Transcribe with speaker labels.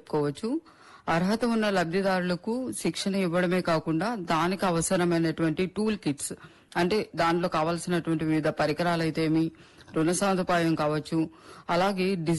Speaker 1: చెప్పుకోవచ్చు. అర్హత ఉన్న లబ్ధిదారులకు శిక్షణ ఇవ్వడమే కాకుండా దానికి అవసరమైనటువంటి టూల్ కిట్స్ అంటే దాంట్లో కావాల్సినటువంటి వివిధ పరికరాలు అయితేమి, రుణ సదుపాయం కావచ్చు, అలాగే